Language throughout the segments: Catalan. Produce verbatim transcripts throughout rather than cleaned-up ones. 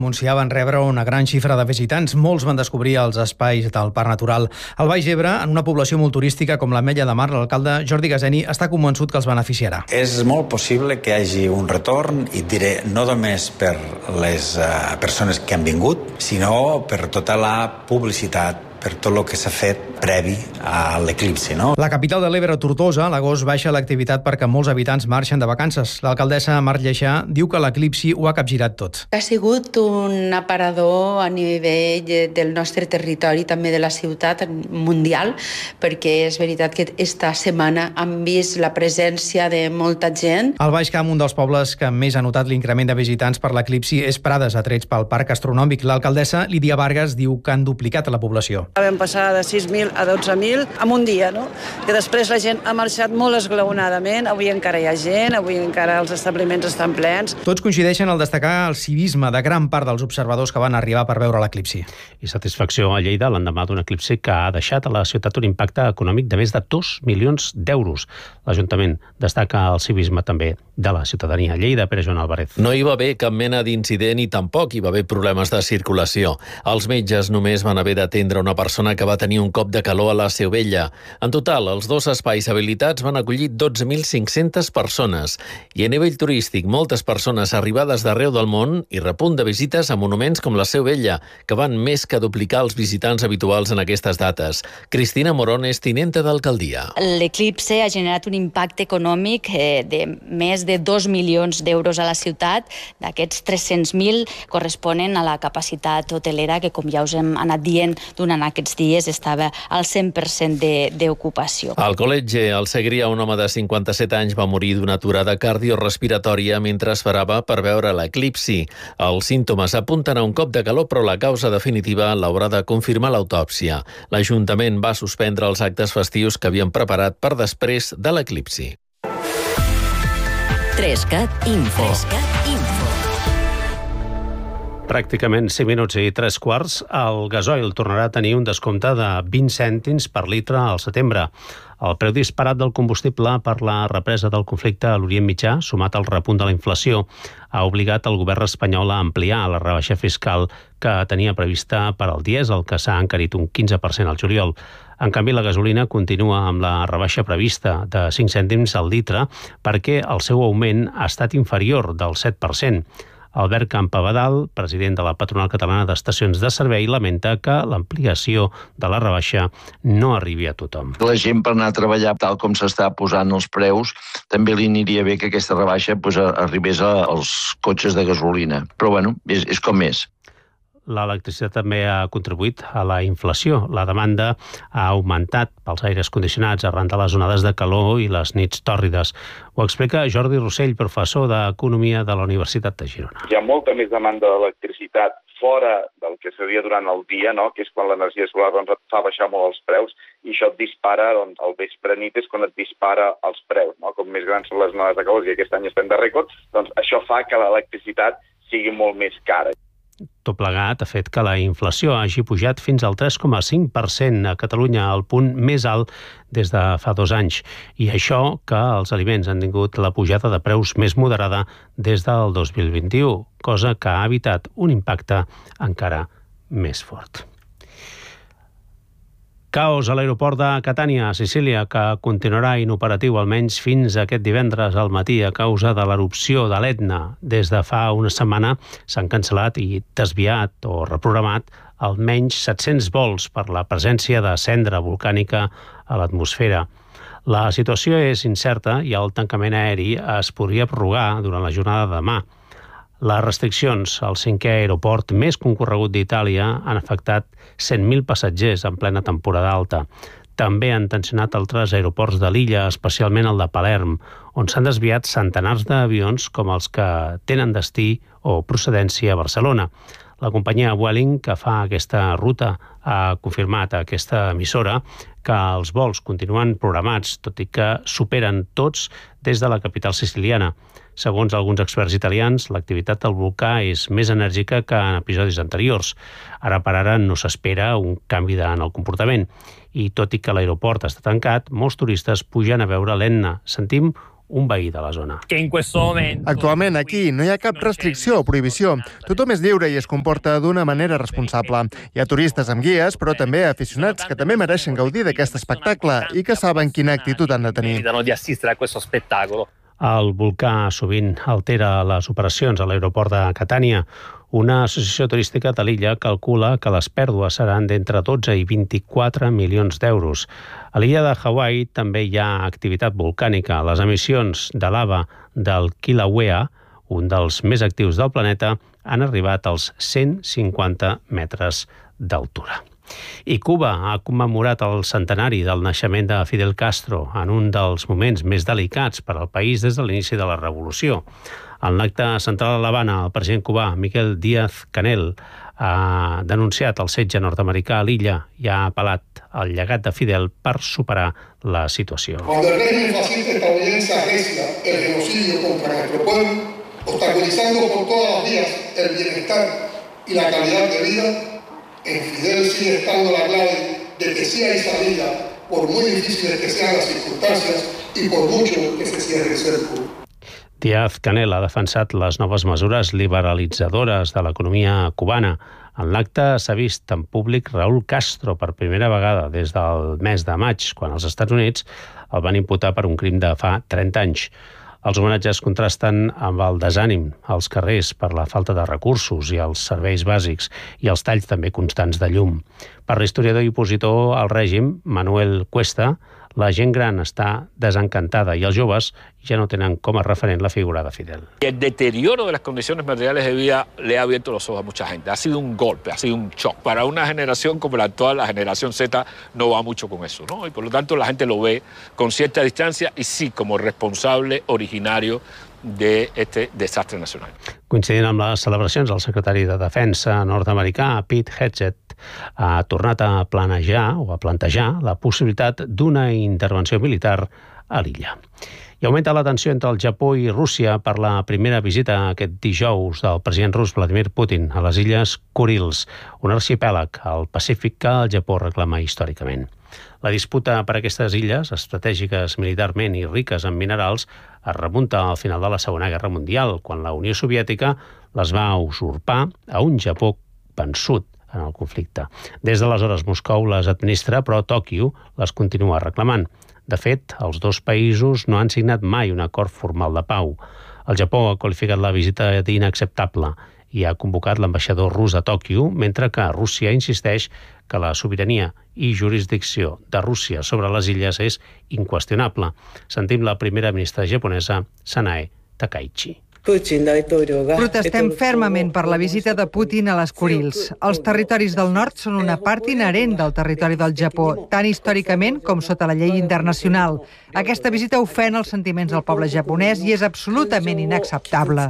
Montsià van rebre una gran xifra de visitants. Molts van descobrir els espais del Parc Natural. Al Baix Ebre, en una població molt turística com l'Ametlla de Mar, l'alcalde Jordi Gaseni està convençut que els beneficiarà. És molt possible que hi hagi un retorn, i diré, no només per les uh, persones que han vingut, sinó per tota la publicitat, per tot el que s'ha fet previ a l'eclipsi, no? La capital de l'Ebre, Tortosa, a l'agost baixa l'activitat perquè molts habitants marxen de vacances. L'alcaldessa Mar Lleixà diu que l'eclipsi ho ha capgirat tot. Ha sigut un aparador a nivell del nostre territori, també de la ciutat mundial, perquè és veritat que esta setmana han vist la presència de molta gent. Al Baix Camp, un dels pobles que més ha notat l'increment de visitants per l'eclipsi és Prades, atrets pel Parc Astronòmic. L'alcaldessa Lídia Vargas diu que han duplicat la població. Vam passar de sis mil a dotze mil en un dia, no? Que després la gent ha marxat molt esglaonadament, avui encara hi ha gent, avui encara els establiments estan plens. Tots coincideixen al destacar el civisme de gran part dels observadors que van arribar per veure l'eclipsi. I satisfacció a Lleida l'endemà d'un eclipsi que ha deixat a la ciutat un impacte econòmic de més de dos milions d'euros. L'Ajuntament destaca el civisme també de la ciutadania. Lleida, Pere Joan Álvarez. No hi va haver cap mena d'incident i tampoc hi va haver problemes de circulació. Els metges només van haver d'atendre una persona que va tenir un cop de calor a la Seu Vella. En total, els dos espais habilitats van acollir dotze mil cinc-centes persones. I a nivell turístic, moltes persones arribades d'arreu del món i repunt de visites a monuments com la Seu Vella, que van més que duplicar els visitants habituals en aquestes dates. Cristina Morón és tinenta d'alcaldia. L'eclipsi ha generat un impacte econòmic eh, de més de dos milions d'euros a la ciutat. D'aquests tres-cents mil corresponen a la capacitat hotelera que, com ja us hem anat dient durant aquests dies, estava al cent per cent d'ocupació. Al Col·legi al Segrià, un home de cinquanta-set anys va morir d'una aturada cardiorespiratòria mentre esperava per veure l'eclipsi. Els símptomes apunten a un cop de calor, però la causa definitiva l'haurà de confirmar l'autòpsia. L'Ajuntament va suspendre els actes festius que havien preparat per després de l'eclipsi. Trescat Info. Trescat Info. Pràcticament cinc minuts i tres quarts, el gasoil tornarà a tenir un descompte de vint cèntims per litre al setembre. El preu disparat del combustible per la represa del conflicte a l'Orient Mitjà, sumat al repunt de la inflació, ha obligat el govern espanyol a ampliar la rebaixa fiscal que tenia prevista per al dièsel, que s'ha encarit un quinze per cent al juliol. En canvi, la gasolina continua amb la rebaixa prevista de cinc cèntims al litre perquè el seu augment ha estat inferior del set per cent. Albert Campabadal, president de la Patronal Catalana d'Estacions de Servei, lamenta que l'ampliació de la rebaixa no arribi a tothom. La gent, per anar a treballar tal com s'està posant els preus, també li aniria bé que aquesta rebaixa pues, arribés als cotxes de gasolina. Però bueno, és, és com és. L'electricitat també ha contribuït a la inflació. La demanda ha augmentat pels aires condicionats arran de les onades de calor i les nits tòrrides. Ho explica Jordi Rossell, professor d'Economia de la Universitat de Girona. Hi ha molta més demanda d'electricitat fora del que seria durant el dia, no? Que és quan l'energia solar doncs, et fa baixar molt els preus, i això et dispara, doncs, el vespre nit és quan et dispara els preus, no? Com més grans són les onades de calor, i aquest any estem de rècord, doncs això fa que l'electricitat sigui molt més cara. Tot plegat ha fet que la inflació hagi pujat fins al tres coma cinc per cent a Catalunya, el punt més alt des de fa dos anys. I això que els aliments han tingut la pujada de preus més moderada des del dos mil vint-i-u, cosa que ha evitat un impacte encara més fort. Caos a l'aeroport de Catània, a Sicília, que continuarà inoperatiu almenys fins aquest divendres al matí a causa de l'erupció de l'Etna. Des de fa una setmana s'han cancel·lat i desviat o reprogramat almenys set-cents vols per la presència de cendra volcànica a l'atmosfera. La situació és incerta i el tancament aeri es podria prorrogar durant la jornada de demà. Les restriccions al cinquè aeroport més concorregut d'Itàlia han afectat cent mil passatgers en plena temporada alta. També han tensionat altres aeroports de l'illa, especialment el de Palerm, on s'han desviat centenars d'avions com els que tenen destí o procedència a Barcelona. La companyia Vueling, que fa aquesta ruta, ha confirmat a aquesta emissora que els vols continuen programats, tot i que superen tots des de la capital siciliana. Segons alguns experts italians, l'activitat del volcà és més enèrgica que en episodis anteriors. Ara per ara no s'espera un canvi en el comportament. I tot i que l'aeroport està tancat, molts turistes pugen a veure l'Etna. Sentim un veí de la zona. Actualment aquí no hi ha cap restricció o prohibició. Tothom és lliure i es comporta d'una manera responsable. Hi ha turistes amb guies, però també aficionats que també mereixen gaudir d'aquest espectacle i que saben quina actitud han de tenir. El volcà sovint altera les operacions a l'aeroport de Catània. Una associació turística de l'illa calcula que les pèrdues seran d'entre dotze i vint-i-quatre milions d'euros. A l'illa de Hawaii també hi ha activitat volcànica. Les emissions de lava del Kilauea, un dels més actius del planeta, han arribat als cent cinquanta metres d'altura. I Cuba ha commemorat el centenari del naixement de Fidel Castro en un dels moments més delicats per al país des de l'inici de la revolució. En l'acte central a l'Havana, el president cubà, Miguel Díaz-Canel, ha denunciat el setge nord-americà a l'illa i ha apel·lat al llegat de Fidel per superar la situació. Cuando el régimen fascista estadounidense arrecia el genocidio contra nuestro pueblo, obstaculizando por todas las vías el bienestar y la calidad de vida, en Fidel sigue estando la clave de que sí hay salida, por muy difíciles que sean las circunstancias y por mucho que se cierre el cerco. Díaz-Canel ha defensat les noves mesures liberalitzadores de l'economia cubana. En l'acte s'ha vist en públic Raúl Castro per primera vegada des del mes de maig, quan els Estats Units el van imputar per un crim de fa trenta anys. Els homenatges contrasten amb el desànim als carrers per la falta de recursos i els serveis bàsics i els talls també constants de llum. Per l'historiador i opositor al règim, Manuel Cuesta, la gent gran està desencantada i els joves ja no tenen com a referent la figura de Fidel. El deterioro de las condiciones materiales de vida le ha abierto los ojos a mucha gente. Ha sido un golpe, ha sido un shock. Para una generación como la actual, la generación Z no va mucho con eso, ¿no? Y por lo tanto la gente lo ve con cierta distancia y sí como responsable originario de este desastre nacional. Coincidint amb les celebracions, el secretari de Defensa nord-americà, Pete Hegseth, ha tornat a planejar o a plantejar la possibilitat d'una intervenció militar a l'illa. I augmenta la tensió entre el Japó i Rússia per la primera visita aquest dijous del president rus Vladimir Putin a les illes Kurils, un arxipèlag al Pacífic que el Japó reclama històricament. La disputa per aquestes illes, estratègiques militarment i riques en minerals, es remunta al final de la Segona Guerra Mundial, quan la Unió Soviètica les va usurpar a un Japó vençut en el conflicte. Des d'aleshores Moscou les administra, però Tòquio les continua reclamant. De fet, els dos països no han signat mai un acord formal de pau. El Japó ha qualificat la visita d'inacceptable i ha convocat l'ambaixador rus a Tòquio, mentre que Rússia insisteix que la sobirania i jurisdicció de Rússia sobre les illes és inqüestionable. Sentim la primera ministra japonesa, Sanae Takaichi. Protestem fermament per la visita de Putin a les Kurils. Els territoris del nord són una part inherent del territori del Japó, tant històricament com sota la llei internacional. Aquesta visita ofèn els sentiments del poble japonès i és absolutament inacceptable.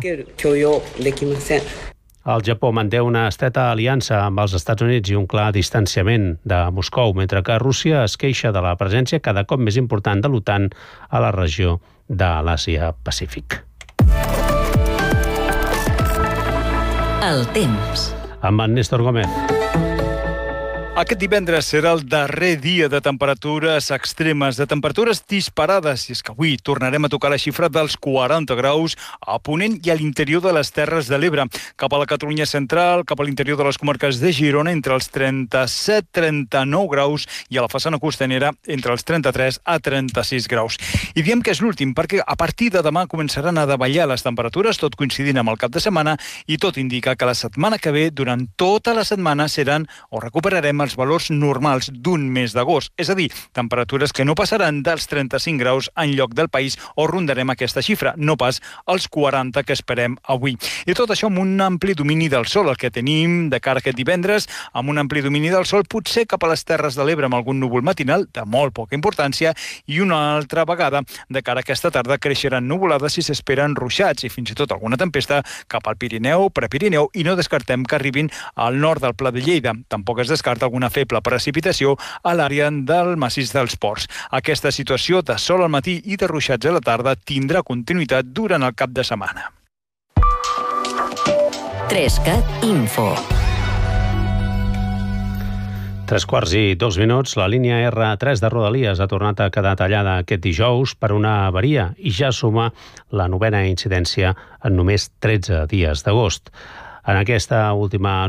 El Japó manté una estreta aliança amb els Estats Units i un clar distanciament de Moscou, mentre que Rússia es queixa de la presència cada cop més important de l'OTAN a la regió de l'Àsia-Pacífic. El temps. Amb en Néstor Gómez. Aquest divendres serà el darrer dia de temperatures extremes, de temperatures disparades, i és que avui tornarem a tocar la xifra dels quaranta graus a Ponent i a l'interior de les Terres de l'Ebre. Cap a la Catalunya central, cap a l'interior de les comarques de Girona, entre els trenta-set a trenta-nou graus, i a la façana costanera entre els trenta-tres a trenta-sis graus. I diem que és l'últim, perquè a partir de demà començaran a davallar les temperatures, tot coincidint amb el cap de setmana, i tot indica que la setmana que ve, durant tota la setmana, seran o recuperarem els valors normals d'un mes d'agost, és a dir, temperatures que no passaran dels trenta-cinc graus en lloc del país o rondarem aquesta xifra, no pas els quaranta que esperem avui. I tot això amb un ampli domini del sol, el que tenim de cara a aquest divendres, amb un ampli domini del sol, potser cap a les Terres de l'Ebre amb algun núvol matinal de molt poca importància, i una altra vegada de cara a aquesta tarda creixeran nuvolades i s'esperen ruixats i fins i tot alguna tempesta cap al Pirineu, Prepirineu, i no descartem que arribin al nord del Pla de Lleida. Tampoc es descarta alguna feble precipitació a l'àrea del massís dels Ports. Aquesta situació de sol al matí i de ruixats a la tarda tindrà continuïtat durant el cap de setmana. tres cat Info. Tres quarts i dos minuts, la línia erre tres de Rodalies ha tornat a quedar tallada aquest dijous per una avaria i ja suma la novena incidència en només tretze dies d'agost. En aquesta última